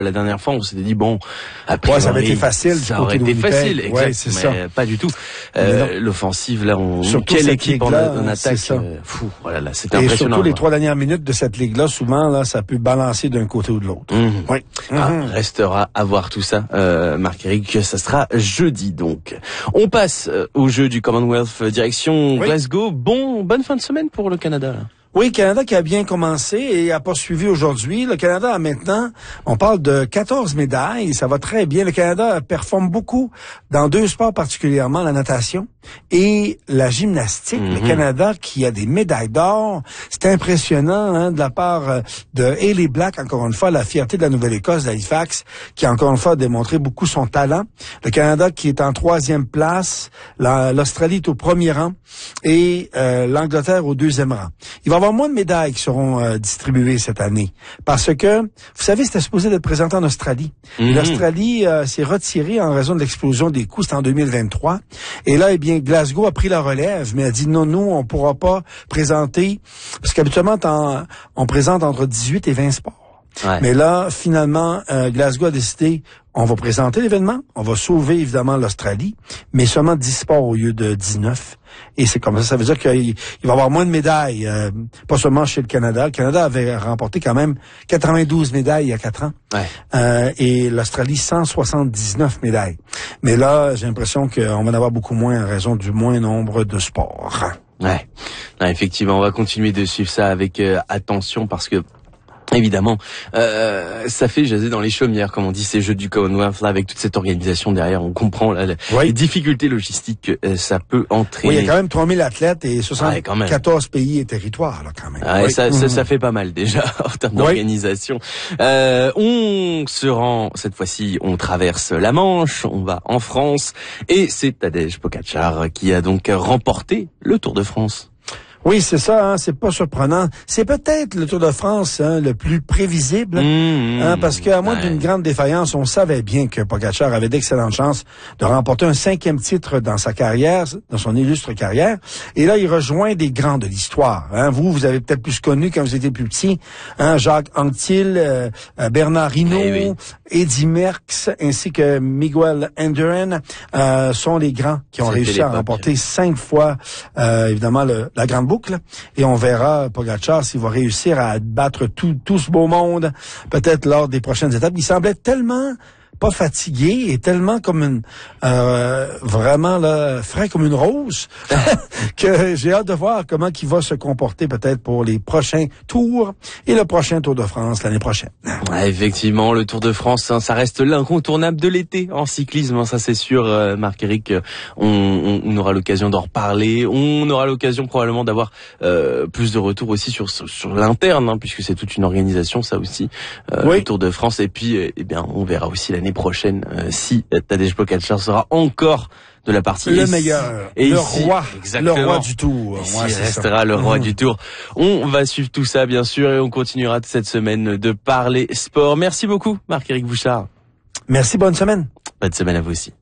La dernière fois, on s'était dit bon, après ça avait été facile. Ça aurait été facile, exact, ouais, c'est ça. Pas du tout. L'offensive là, quelle équipe en attaque, voilà, là, c'était impressionnant. Et surtout les 3 dernières minutes de cette ligue-là, souvent là, ça peut balancer d'un côté ou de l'autre. Oui. Restera à voir tout ça, Marc-Éric. Ça sera jeudi donc. On passe au jeu du Commonwealth direction Glasgow. Bonne fin de semaine pour le Canada. Là. Oui, Canada qui a bien commencé et a poursuivi aujourd'hui. Le Canada a maintenant, on parle de 14 médailles, ça va très bien. Le Canada performe beaucoup dans 2 sports particulièrement, la natation et la gymnastique. Le Canada qui a des médailles d'or, c'est impressionnant de la part de Hayley Black, encore une fois, la fierté de la Nouvelle-Écosse, d'Halifax, qui a encore une fois démontré beaucoup son talent. Le Canada qui est en 3e place, l'Australie est au 1er rang et l'Angleterre au 2e rang. Il va y avoir moins de médailles qui seront distribuées cette année. Parce que, vous savez, c'était supposé d'être présenté en Australie. L'Australie s'est retirée en raison de l'explosion des coûts, c'était en 2023. Et là, eh bien, Glasgow a pris la relève, mais a dit non, nous, on pourra pas présenter, parce qu'habituellement, on présente entre 18 et 20 sports. Ouais. Mais là, finalement, Glasgow a décidé, on va présenter l'événement, on va sauver évidemment l'Australie, mais seulement 10 sports au lieu de 19. Et c'est comme ça, ça veut dire qu'il va y avoir moins de médailles, pas seulement chez le Canada. Le Canada avait remporté quand même 92 médailles il y a 4 ans. Ouais. Et l'Australie, 179 médailles. Mais là, j'ai l'impression qu'on va en avoir beaucoup moins en raison du moins nombre de sports. Ouais. Non, effectivement, on va continuer de suivre ça avec attention parce que évidemment, ça fait jaser dans les chaumières, comme on dit, ces Jeux du Commonwealth, là, avec toute cette organisation derrière. On comprend là, les difficultés logistiques que ça peut entraîner. Oui, il y a quand même 3000 athlètes et 74 pays et territoires, là, quand même. Ouais, ça fait pas mal, déjà, en termes d'organisation. On se rend, cette fois-ci, on traverse la Manche, on va en France, et c'est Tadej Pogačar qui a donc remporté le Tour de France. Oui, c'est ça, c'est pas surprenant. C'est peut-être le Tour de France le plus prévisible, parce qu'à moins d'une grande défaillance, on savait bien que Pogačar avait d'excellentes chances de remporter un 5e titre dans sa carrière, dans son illustre carrière. Et là, il rejoint des grands de l'histoire. Vous avez peut-être plus connu quand vous étiez plus petit, Jacques Anquetil, Bernard Hinault, Eddy Merckx, ainsi que Miguel Indurain, sont les grands qui ont réussi à remporter 5 fois, évidemment, la grande boucle, et on verra Pogačar s'il va réussir à battre tout ce beau monde, peut-être lors des prochaines étapes. Il semblait tellement pas fatigué et tellement comme vraiment là frais comme une rose que j'ai hâte de voir comment il va se comporter peut-être pour les prochains tours et le prochain Tour de France l'année prochaine. Ouais, effectivement, le Tour de France, ça reste l'incontournable de l'été en cyclisme, ça c'est sûr. Marc-Éric, on aura l'occasion d'en reparler, on aura l'occasion probablement d'avoir plus de retours aussi sur l'interne, puisque c'est toute une organisation ça aussi, le Tour de France, et puis eh bien on verra aussi l'année prochaine si Tadej Pogačar sera encore de la partie le meilleur, le roi du Tour. Il restera le roi du Tour. On va suivre tout ça bien sûr et on continuera cette semaine de parler sport. Merci beaucoup Marc-Éric Bouchard. Merci, bonne semaine. Bonne semaine à vous aussi.